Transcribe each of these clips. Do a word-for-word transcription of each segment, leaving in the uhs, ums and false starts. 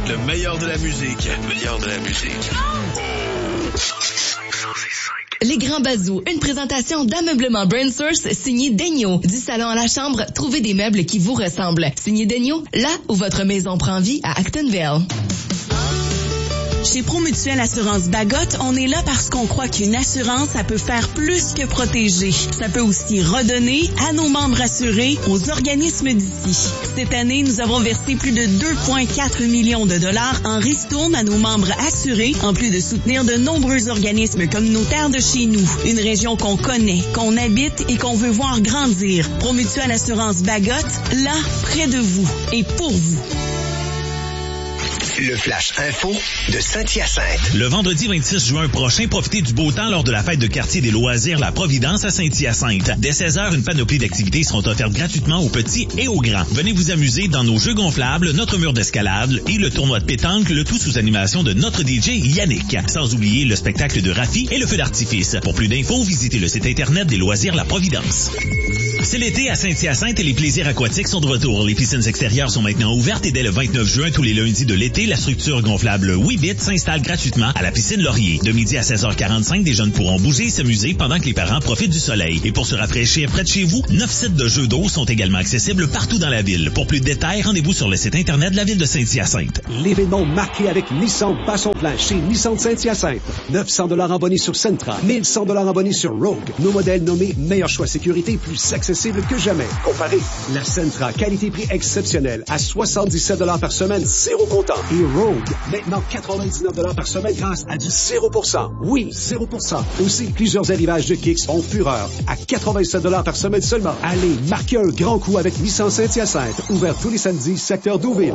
Le meilleur de la musique. Le meilleur de la musique. Les Grands Bazous, une présentation d'ameublement BrainSource signé Daigneault. Du salon à la chambre, trouvez des meubles qui vous ressemblent. Signé Daigneault, là où votre maison prend vie à Actonville. Chez Promutuelle Assurance Bagotte, on est là parce qu'on croit qu'une assurance, ça peut faire plus que protéger. Ça peut aussi redonner à nos membres assurés, aux organismes d'ici. Cette année, nous avons versé plus de deux virgule quatre millions de dollars en ristourne à nos membres assurés, en plus de soutenir de nombreux organismes communautaires de chez nous. Une région qu'on connaît, qu'on habite et qu'on veut voir grandir. Promutuelle Assurance Bagotte, là, près de vous et pour vous. Le Flash Info de Saint-Hyacinthe. Le vendredi vingt-six juin prochain, profitez du beau temps lors de la fête de quartier des loisirs La Providence à Saint-Hyacinthe. Dès seize heures, une panoplie d'activités seront offertes gratuitement aux petits et aux grands. Venez vous amuser dans nos jeux gonflables, notre mur d'escalade et le tournoi de pétanque, le tout sous animation de notre D J Yannick. Sans oublier le spectacle de Rafi et le feu d'artifice. Pour plus d'infos, visitez le site internet des loisirs La Providence. C'est l'été à Saint-Hyacinthe et les plaisirs aquatiques sont de retour. Les piscines extérieures sont maintenant ouvertes et dès le vingt-neuf juin, tous les lundis de l'été, la structure gonflable Weebit s'installe gratuitement à la piscine Laurier. De midi à seize heures quarante-cinq, des jeunes pourront bouger et s'amuser pendant que les parents profitent du soleil. Et pour se rafraîchir près de chez vous, neuf sites de jeux d'eau sont également accessibles partout dans la ville. Pour plus de détails, rendez-vous sur le site internet de la ville de Saint-Hyacinthe. L'événement marqué avec Nissan bat son plein chez Nissan Saint-Hyacinthe. neuf cents dollars en bonus sur Sentra, mille cent dollars en bonus sur Rogue. Nos modèles nommés meilleur choix sécurité, plus accessible que jamais. Comparez la Sentra, qualité-prix exceptionnel, à soixante-dix-sept dollars par semaine, zéro comptant. Et Rogue, maintenant quatre-vingt-dix-neuf dollars par semaine grâce à du zéro pour cent. Oui, zéro pour cent. Aussi, plusieurs arrivages de Kicks font fureur à quatre-vingt-sept dollars par semaine seulement. Allez, marquez un grand coup avec Nissan Saint-Hyacinthe. Ouvert tous les samedis, secteur Deauville.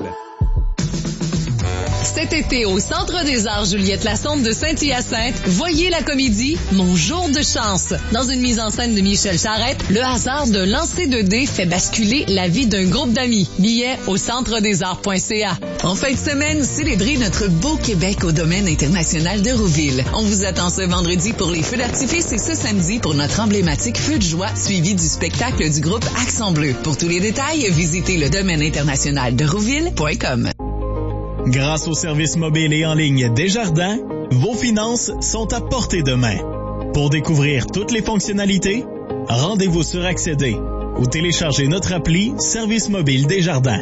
Cet été, au Centre des Arts Juliette Lassonde de Saint-Hyacinthe, voyez la comédie Mon jour de chance. Dans une mise en scène de Michel Charette, le hasard d'un lancer de dés fait basculer la vie d'un groupe d'amis. Billets au centre des arts point c a. En fin de semaine, célébrez notre beau Québec au domaine international de Rouville. On vous attend ce vendredi pour les feux d'artifice et ce samedi pour notre emblématique feu de joie suivi du spectacle du groupe Accent Bleu. Pour tous les détails, visitez le domaine international de rouville point com. Grâce au service mobile et en ligne Desjardins, vos finances sont à portée de main. Pour découvrir toutes les fonctionnalités, rendez-vous sur Accéder ou téléchargez notre appli Service mobile Desjardins.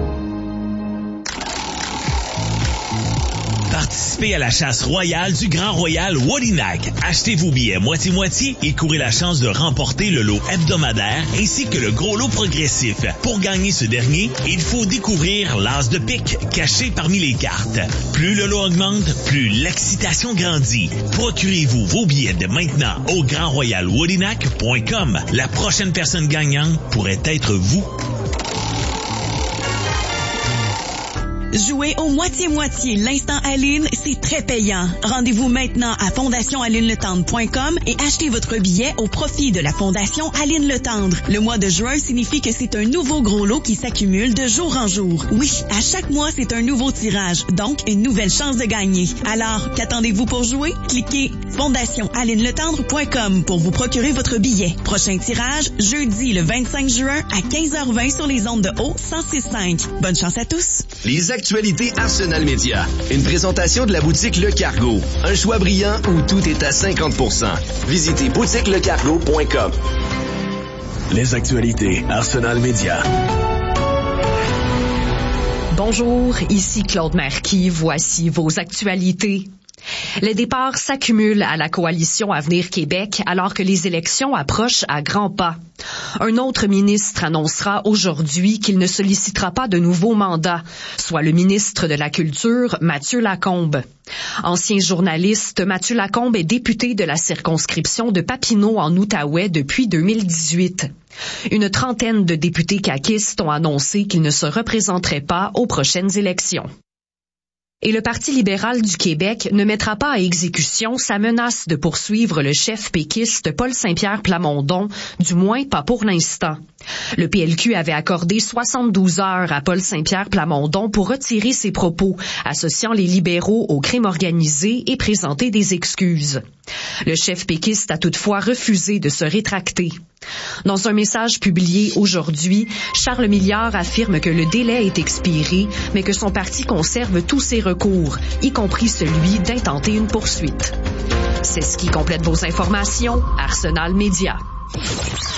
Participez à la chasse royale du Grand Royal Wallinac. Achetez vos billets moitié-moitié et courez la chance de remporter le lot hebdomadaire ainsi que le gros lot progressif. Pour gagner ce dernier, il faut découvrir l'as de pique caché parmi les cartes. Plus le lot augmente, plus l'excitation grandit. Procurez-vous vos billets dès maintenant au grand royal wallinac point com. La prochaine personne gagnante pourrait être vous. Jouer au moitié-moitié l'instant Aline, c'est très payant. Rendez-vous maintenant à fondation aline le tendre point com et achetez votre billet au profit de la Fondation Aline Le Tendre. Le mois de juin signifie que c'est un nouveau gros lot qui s'accumule de jour en jour. Oui, à chaque mois, c'est un nouveau tirage, donc une nouvelle chance de gagner. Alors, qu'attendez-vous pour jouer? Cliquez fondation aline le tendre point com pour vous procurer votre billet. Prochain tirage, jeudi le vingt-cinq juin à quinze heures vingt sur les ondes de haut cent six virgule cinq. Bonne chance à tous! Les actualités Arsenal Média. Une présentation de la boutique Le Cargo. Un choix brillant où tout est à cinquante pour cent. Visitez boutique le cargo point com. Les actualités Arsenal Média. Bonjour, ici Claude Marquis. Voici vos actualités. Les départs s'accumulent à la coalition Avenir Québec alors que les élections approchent à grands pas. Un autre ministre annoncera aujourd'hui qu'il ne sollicitera pas de nouveaux mandats, soit le ministre de la Culture, Mathieu Lacombe. Ancien journaliste, Mathieu Lacombe est député de la circonscription de Papineau en Outaouais depuis deux mille dix-huit. Une trentaine de députés caquistes ont annoncé qu'ils ne se représenteraient pas aux prochaines élections. Et le Parti libéral du Québec ne mettra pas à exécution sa menace de poursuivre le chef péquiste Paul Saint-Pierre Plamondon, du moins pas pour l'instant. Le P L Q avait accordé soixante-douze heures à Paul Saint-Pierre Plamondon pour retirer ses propos, associant les libéraux au crime organisé et présenter des excuses. Le chef péquiste a toutefois refusé de se rétracter. Dans un message publié aujourd'hui, Charles Milliard affirme que le délai est expiré, mais que son parti conserve tous ses recours, y compris celui d'intenter une poursuite. C'est ce qui complète vos informations. Arsenal Média.